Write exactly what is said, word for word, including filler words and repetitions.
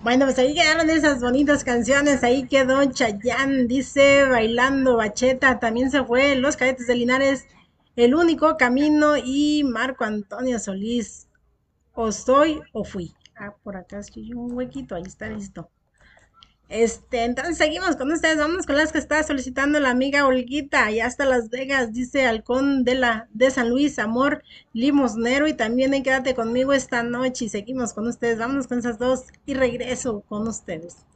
Bueno, pues ahí quedaron esas bonitas canciones. Ahí quedó Chayanne, dice Bailando Bacheta. También se fue Los Cadetes de Linares, El Único Camino y Marco Antonio Solís. O soy o fui. Ah, por acá estoy un huequito, ahí está listo. Este, entonces seguimos con ustedes, vamos con las que está solicitando la amiga Olguita, y hasta Las Vegas, dice Halcón de la de San Luis, amor limosnero, y también en Quédate conmigo esta noche, y seguimos con ustedes, vámonos con esas dos y regreso con ustedes.